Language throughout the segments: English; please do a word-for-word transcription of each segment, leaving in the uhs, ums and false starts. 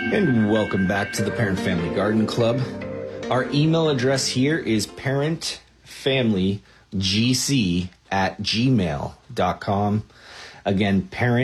And welcome back to the Parent Family Garden Club. Our email address here is parentfamilygc at gmail dot com. Again,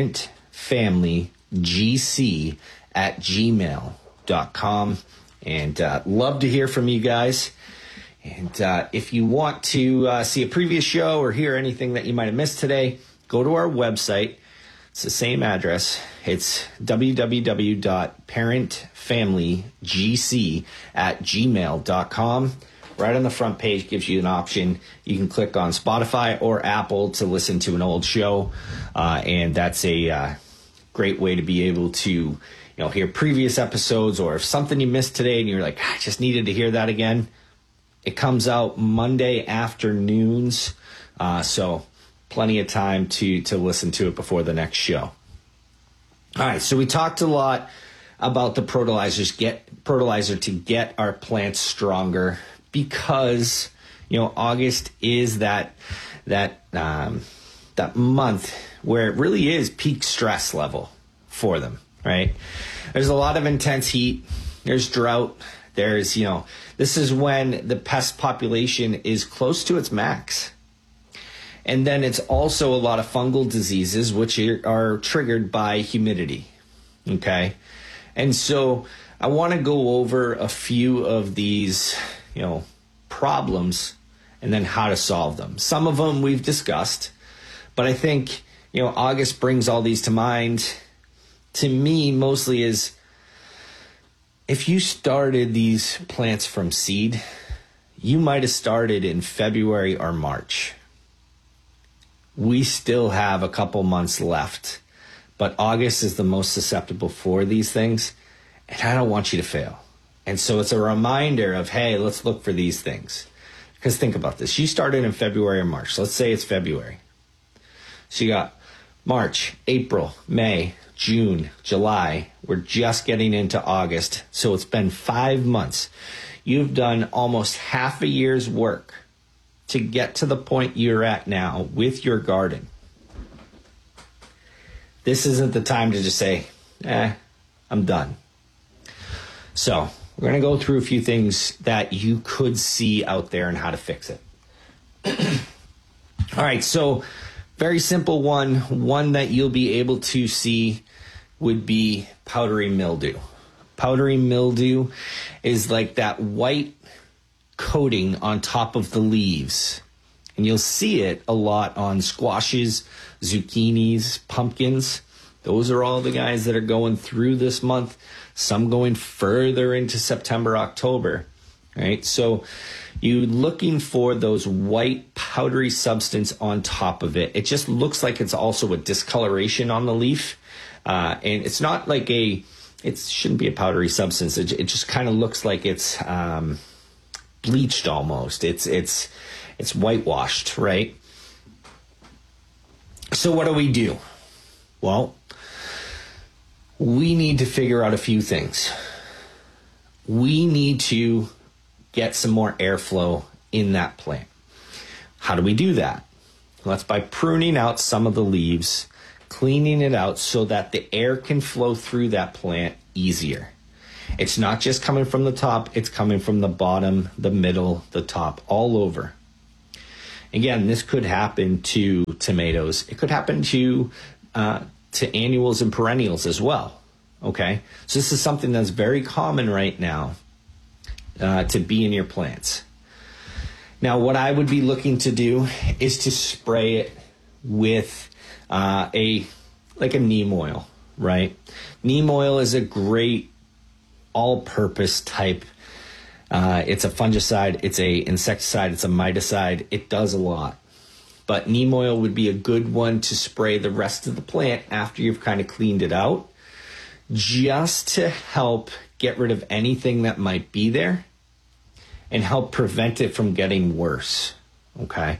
parentfamilygc at gmail dot com. And uh, love to hear from you guys. And uh, if you want to uh, see a previous show or hear anything that you might have missed today, go to our website. It's the same address. It's w w w dot parentfamilygc at gmail dot com. Right on the front page gives you an option. You can click on Spotify or Apple to listen to an old show. Uh, and that's a uh, great way to be able to, you know, hear previous episodes, or if something you missed today and you're like, I just needed to hear that again. It comes out Monday afternoons. Uh, so plenty of time to to listen to it before the next show. All right, so we talked a lot about the Protolizers, get Protolizer to get our plants stronger, because you know August is that that um, that month where it really is peak stress level for them. Right? There's a lot of intense heat. There's drought. There's you know this is when the pest population is close to its max. And then it's also a lot of fungal diseases, which are triggered by humidity, okay? And so I want to go over a few of these, you know, problems and then how to solve them. Some of them we've discussed, but I think, you know, August brings all these to mind. To me, mostly is if you started these plants from seed, you might have started in February or March. We still have a couple months left, but August is the most susceptible for these things, and I don't want you to fail. And so it's a reminder of, hey, let's look for these things. Because think about this. You started in February or March. Let's say it's February. So you got March, April, May, June, July. We're just getting into August. So it's been five months. You've done almost half a year's work to get to the point you're at now with your garden. This isn't the time to just say, eh, I'm done. So we're going to go through a few things that you could see out there and how to fix it. All right, so very simple one. One that you'll be able to see would be powdery mildew. Powdery mildew is like that white coating on top of the leaves. And you'll see it a lot on squashes, zucchinis, pumpkins. Those are all the guys that are going through this month, some going further into September, October, right? So you're looking for those white powdery substance on top of it. It just looks like it's also a discoloration on the leaf. Uh, and it's not like a, it shouldn't be a powdery substance. It, it just kind of looks like it's, um, bleached almost. It's it's it's whitewashed, right? So what do we do? Well, we need to figure out a few things. We need to get some more airflow in that plant. How do we do that? Well, that's by pruning out some of the leaves, cleaning it out so that the air can flow through that plant easier. It's not just coming from the top, it's coming from the bottom, the middle, the top, all over. Again, this could happen to tomatoes. It could happen to uh, to annuals and perennials as well, okay? So this is something that's very common right now uh, to be in your plants. Now, what I would be looking to do is to spray it with uh, a, like a neem oil, right? Neem oil is a great all-purpose type. Uh, it's a fungicide, it's a insecticide, it's a miticide. It does a lot. But neem oil would be a good one to spray the rest of the plant after you've kind of cleaned it out, just to help get rid of anything that might be there and help prevent it from getting worse, okay?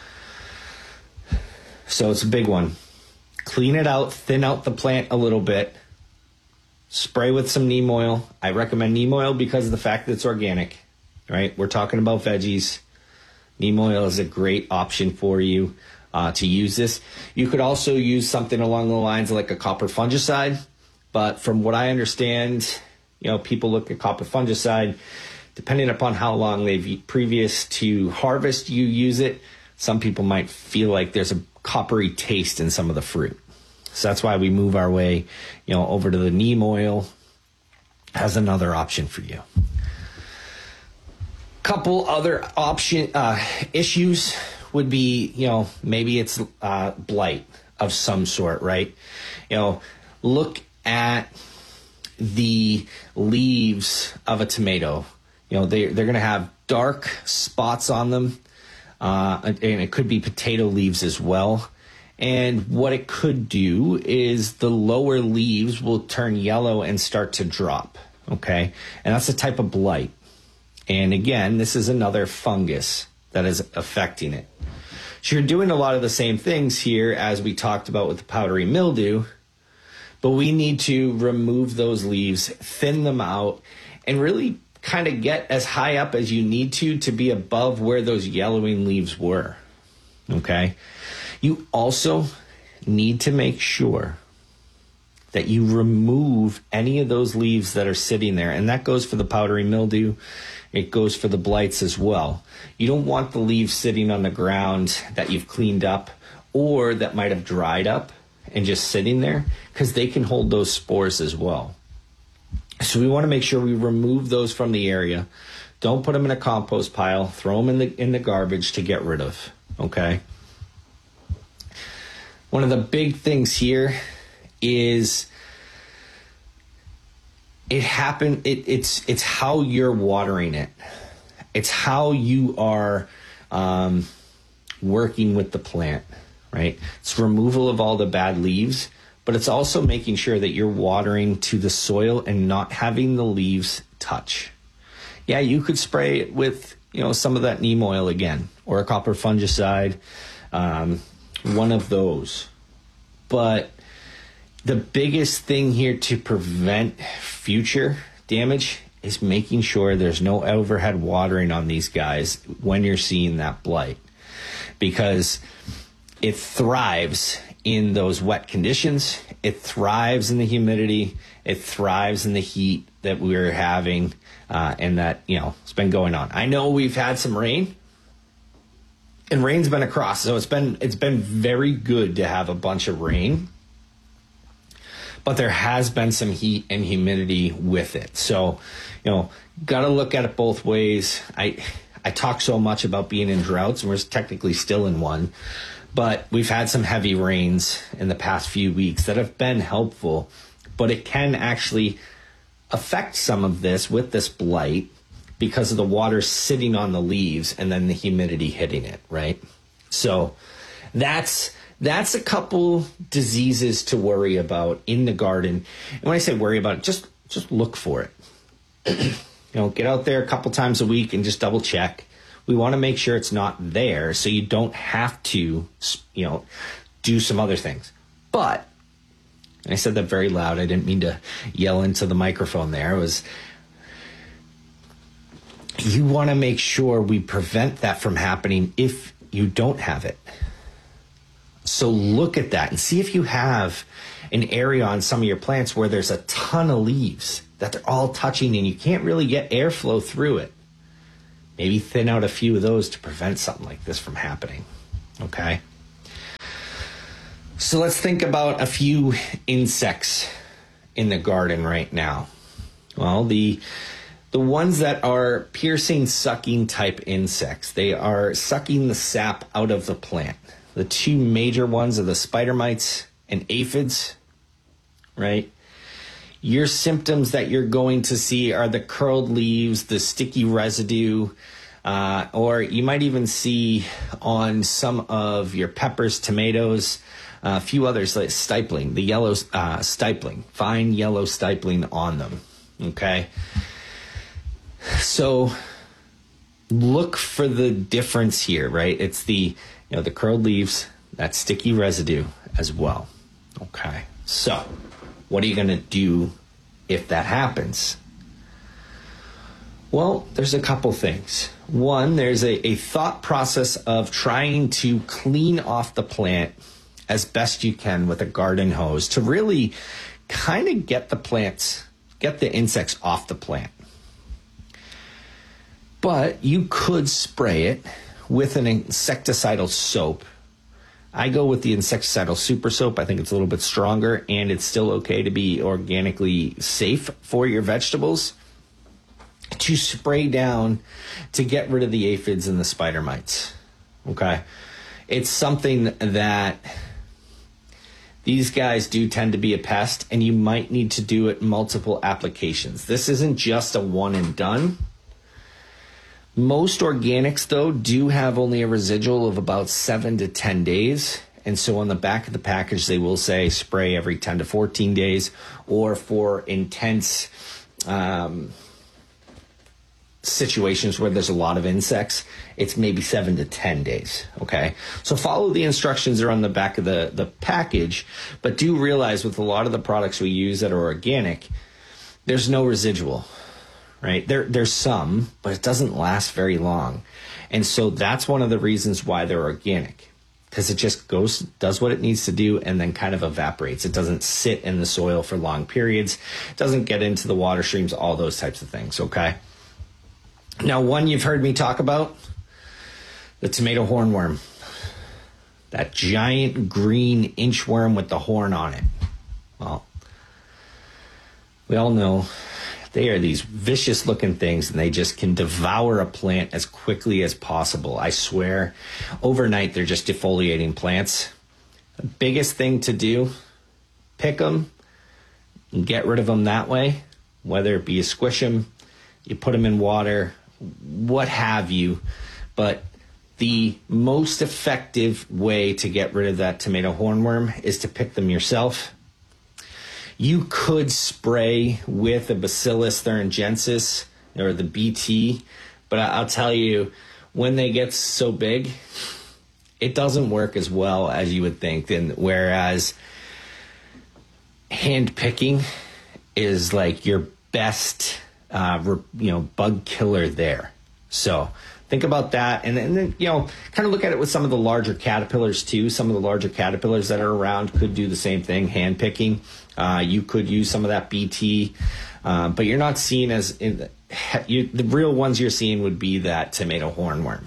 So it's a big one. Clean it out, thin out the plant a little bit, spray with some neem oil. I recommend neem oil because of the fact that it's organic, right? We're talking about veggies. Neem oil is a great option for you uh, to use this. You could also use something along the lines of like a copper fungicide, but from what I understand, you know, people look at copper fungicide, depending upon how long they've previous to harvest you use it. Some people might feel like there's a coppery taste in some of the fruit. So that's why we move our way, you know, over to the neem oil as another option for you. Couple other option uh, issues would be, you know, maybe it's uh, blight of some sort, right? You know, look at the leaves of a tomato. You know, they, they're going to have dark spots on them. Uh, and it could be potato leaves as well. And what it could do is the lower leaves will turn yellow and start to drop, okay? And that's a type of blight. And again, this is another fungus that is affecting it. So you're doing a lot of the same things here as we talked about with the powdery mildew, but we need to remove those leaves, thin them out, and really kind of get as high up as you need to to be above where those yellowing leaves were, okay? You also need to make sure that you remove any of those leaves that are sitting there, and that goes for the powdery mildew. It goes for the blights as well. You don't want the leaves sitting on the ground that you've cleaned up or that might have dried up and just sitting there, because they can hold those spores as well. So we want to make sure we remove those from the area. Don't put them in a compost pile. Throw them in the in the garbage to get rid of, okay? One of the big things here is it happen. It, it's it's how you're watering it. It's how you are um, working with the plant, right? It's removal of all the bad leaves, but it's also making sure that you're watering to the soil and not having the leaves touch. Yeah, you could spray it with, you know, some of that neem oil again, or a copper fungicide, um, one of those. But the biggest thing here to prevent future damage is making sure there's no overhead watering on these guys when you're seeing that blight, because it thrives in those wet conditions. It thrives in the humidity. It thrives in the heat that we're having, uh, and that, you know, it's been going on. I know we've had some rain, and rain's been across, so it's been it's been very good to have a bunch of rain. But there has been some heat and humidity with it. So, you know, got to look at it both ways. I I talk so much about being in droughts, and we're technically still in one. But we've had some heavy rains in the past few weeks that have been helpful. But it can actually affect some of this with this blight because of the water sitting on the leaves and then the humidity hitting it, right? So that's that's a couple diseases to worry about in the garden. And when I say worry about it, just just look for it. You know, get out there a couple times a week and just double check. We want to make sure it's not there so you don't have to, you know, do some other things. But, and I said that very loud. I didn't mean to yell into the microphone there. It was, you want to make sure we prevent that from happening if you don't have it. So look at that and see if you have an area on some of your plants where there's a ton of leaves that they're all touching and you can't really get airflow through it. Maybe thin out a few of those to prevent something like this from happening, okay? So let's think about a few insects in the garden right now. Well, the the ones that are piercing, sucking type insects, they are sucking the sap out of the plant. The two major ones are the spider mites and aphids, right? Your symptoms that you're going to see are the curled leaves, the sticky residue, uh, or you might even see on some of your peppers, tomatoes, uh, a few others like stippling, the yellow uh, stippling, fine yellow stippling on them, okay? So look for the difference here, right? It's the, you know, the curled leaves, that sticky residue as well, okay? So what are you going to do if that happens? Well, there's a couple things. One, there's a, a thought process of trying to clean off the plant as best you can with a garden hose to really kind of get the plants get the insects off the plant. But you could spray it with an insecticidal soap. I go with the insecticidal super soap. I think it's a little bit stronger, and it's still okay to be organically safe for your vegetables, to spray down to get rid of the aphids and the spider mites. Okay? It's something that these guys do tend to be a pest, and you might need to do it multiple applications. This isn't just a one and done. Most organics, though, do have only a residual of about seven to ten days. And so on the back of the package, they will say spray every ten to fourteen days, or for intense um, situations where there's a lot of insects, it's maybe seven to ten days. Okay. So follow the instructions that are on the back of the, the package, but do realize with a lot of the products we use that are organic, there's no residual. Right? There, there's some, but it doesn't last very long. And so that's one of the reasons why they're organic, because it just goes, does what it needs to do, and then kind of evaporates. It doesn't sit in the soil for long periods. It doesn't get into the water streams, all those types of things. Okay. Now, one you've heard me talk about, the tomato hornworm, that giant green inchworm with the horn on it. Well, we all know they are these vicious looking things, and they just can devour a plant as quickly as possible. I swear, overnight they're just defoliating plants. The biggest thing to do, pick them and get rid of them that way, whether it be you squish them, you put them in water, what have you. But the most effective way to get rid of that tomato hornworm is to pick them yourself. You could spray with a Bacillus thuringiensis or the B T, but I'll tell you, when they get so big, it doesn't work as well as you would think. And whereas hand picking is like your best, uh, you know, bug killer there. So think about that. And then, and then, you know, kind of look at it with some of the larger caterpillars too. Some of the larger caterpillars that are around could do the same thing, hand picking. Uh, you could use some of that B T, uh, but you're not seeing as in the, you, the real ones you're seeing would be that tomato hornworm.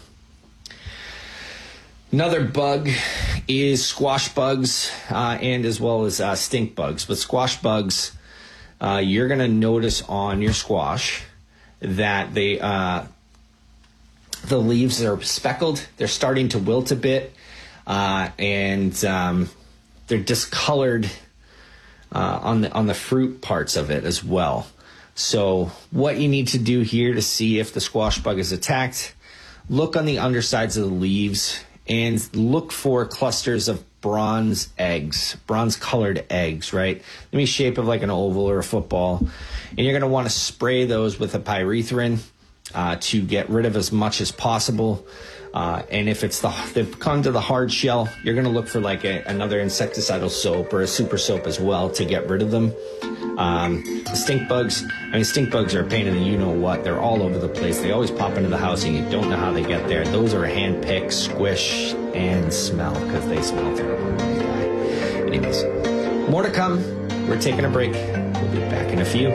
Another bug is squash bugs, uh, and as well as uh, stink bugs. But squash bugs, uh, you're going to notice on your squash that they uh, the leaves are speckled. They're starting to wilt a bit, uh, and um, they're discolored. Uh, on the on the fruit parts of it as well. So what you need to do here to see if the squash bug is attacked, look on the undersides of the leaves and look for clusters of bronze eggs, bronze colored eggs, right? Maybe shape of like an oval or a football. And you're going to want to spray those with a pyrethrin uh, to get rid of as much as possible. Uh, and if it's the they've come to the hard shell, you're going to look for like a, another insecticidal soap or a super soap as well to get rid of them. Um, the stink bugs, I mean, stink bugs are a pain in the you-know-what. They're all over the place. They always pop into the house and you don't know how they get there. Those are hand-pick, squish, and smell because they smell terrible. Anyways, more to come. We're taking a break. We'll be back in a few.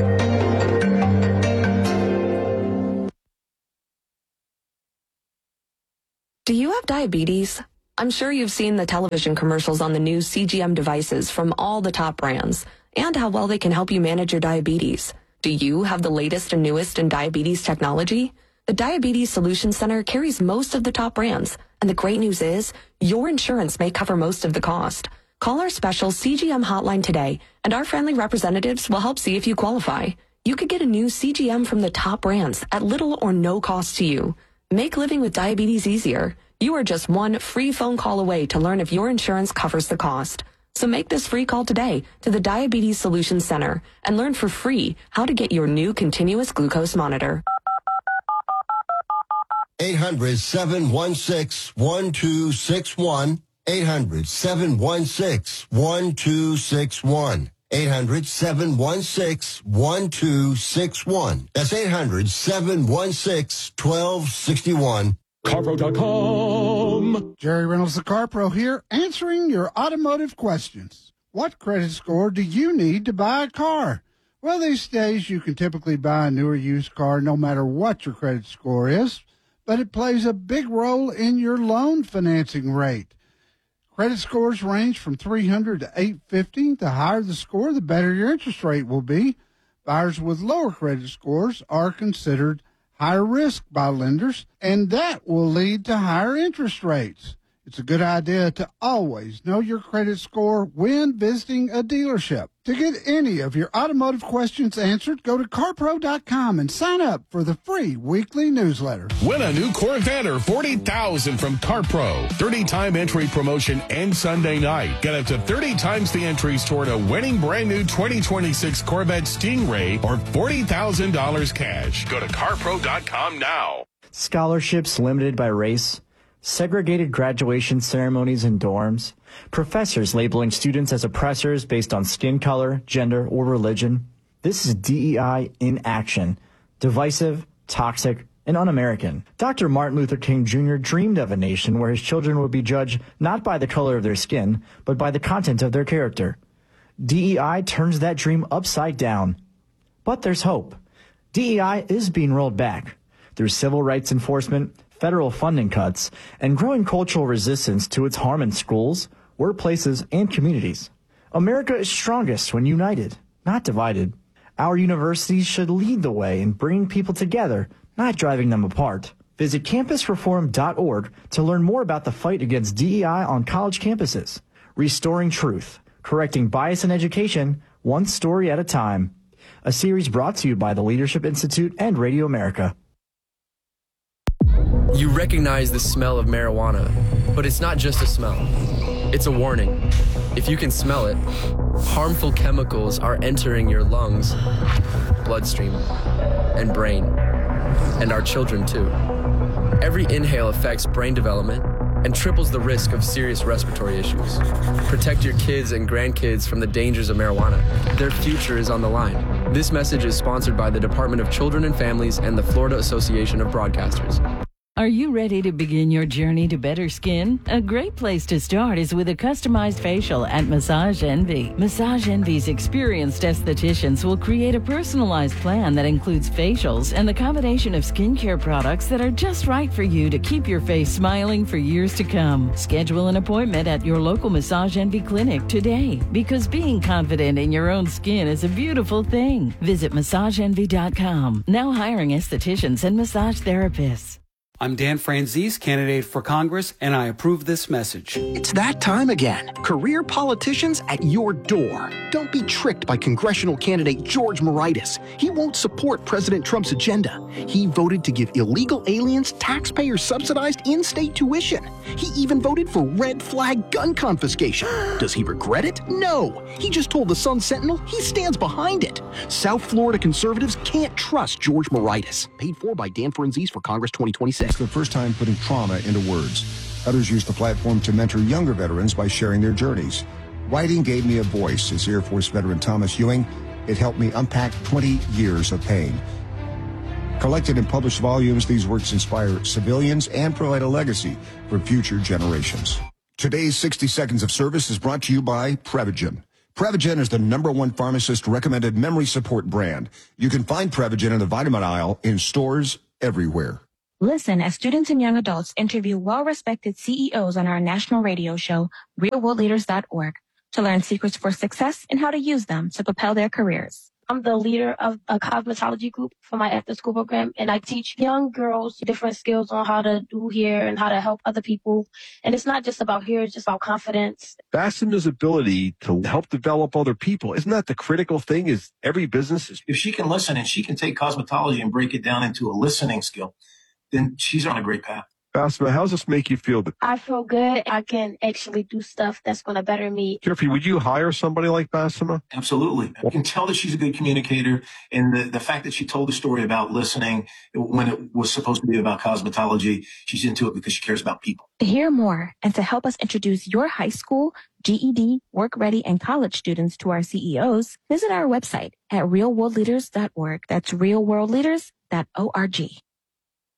Do you have diabetes? I'm sure you've seen the television commercials on the new C G M devices from all the top brands and how well they can help you manage your diabetes. Do you have the latest and newest in diabetes technology? The Diabetes Solution Center carries most of the top brands, and the great news is your insurance may cover most of the cost. Call our special C G M hotline today, and our friendly representatives will help see if you qualify. You could get a new C G M from the top brands at little or no cost to you. Make living with diabetes easier. You are just one free phone call away to learn if your insurance covers the cost. So make this free call today to the Diabetes Solution Center and learn for free how to get your new continuous glucose monitor. eight hundred, seven one six, one two six one. eight hundred, seven one six, one two six one. eight hundred, seven one six, one two six one. That's eight hundred, seven one six, one two six one. Carpro dot com. Jerry Reynolds, the CarPro here, answering your automotive questions. What credit score do you need to buy a car? Well, these days you can typically buy a newer used car no matter what your credit score is, but it plays a big role in your loan financing rate. Credit scores range from three hundred to eight fifty. The higher the score, the better your interest rate will be. Buyers with lower credit scores are considered higher risk by lenders, and that will lead to higher interest rates. It's a good idea to always know your credit score when visiting a dealership. To get any of your automotive questions answered, go to car pro dot com and sign up for the free weekly newsletter. Win a new Corvette or forty thousand dollars from CarPro. thirty-time entry promotion ends Sunday night. Get up to thirty times the entries toward a winning brand new twenty twenty-six Corvette Stingray or forty thousand dollars cash. Go to car pro dot com now. Scholarships limited by race, segregated graduation ceremonies and dorms, professors labeling students as oppressors based on skin color, gender, or religion. This is D E I in action. Divisive, toxic, and un-American. Doctor Martin Luther King Junior dreamed of a nation where his children would be judged not by the color of their skin, but by the content of their character. D E I turns that dream upside down. But there's hope. D E I is being rolled back through civil rights enforcement, federal funding cuts, and growing cultural resistance to its harm in schools, workplaces, and communities. America is strongest when united, not divided. Our universities should lead the way in bringing people together, not driving them apart. Visit campus reform dot org to learn more about the fight against D E I on college campuses. Restoring truth, correcting bias in education, one story at a time. A series brought to you by the Leadership Institute and Radio America. You recognize the smell of marijuana, but it's not just a smell. It's a warning. If you can smell it, harmful chemicals are entering your lungs, bloodstream, and brain, and our children too. Every inhale affects brain development and triples the risk of serious respiratory issues. Protect your kids and grandkids from the dangers of marijuana. Their future is on the line. This message is sponsored by the Department of Children and Families and the Florida Association of Broadcasters. Are you ready to begin your journey to better skin? A great place to start is with a customized facial at Massage Envy. Massage Envy's experienced estheticians will create a personalized plan that includes facials and the combination of skincare products that are just right for you to keep your face smiling for years to come. Schedule an appointment at your local Massage Envy clinic today, because being confident in your own skin is a beautiful thing. Visit massage envy dot com. Now hiring estheticians and massage therapists. I'm Dan Franzese, candidate for Congress, and I approve this message. It's that time again. Career politicians at your door. Don't be tricked by congressional candidate George Moraitis. He won't support President Trump's agenda. He voted to give illegal aliens taxpayer-subsidized in-state tuition. He even voted for red flag gun confiscation. Does he regret it? No. He just told the Sun Sentinel he stands behind it. South Florida conservatives can't trust George Moraitis. Paid for by Dan Franzese for Congress twenty twenty-six. It's the first time putting trauma into words. Others use the platform to mentor younger veterans by sharing their journeys. Writing gave me a voice, as Air Force veteran Thomas Ewing. It helped me unpack twenty years of pain. Collected in published volumes, these works inspire civilians and provide a legacy for future generations. Today's sixty Seconds of Service is brought to you by Prevagen. Prevagen is the number one pharmacist-recommended memory support brand. You can find Prevagen in the vitamin aisle in stores everywhere. Listen as students and young adults interview well-respected C E Os on our national radio show, real world leaders dot org, to learn secrets for success and how to use them to propel their careers. I'm the leader of a cosmetology group for my after-school program, and I teach young girls different skills on how to do hair and how to help other people. And it's not just about hair, it's just about confidence. Basema's ability to help develop other people, isn't that the critical thing? Is every business is... If she can listen and she can take cosmetology and break it down into a listening skill, then she's on a great path. Basma, how does this make you feel? I feel good. I can actually do stuff that's going to better me. Jeffrey, would you hire somebody like Basma? Absolutely. You can tell that she's a good communicator. And the, the fact that she told the story about listening when it was supposed to be about cosmetology, she's into it because she cares about people. To hear more and to help us introduce your high school, G E D, work ready, and college students to our C E Os, visit our website at real world leaders dot org. That's real world leaders dot org.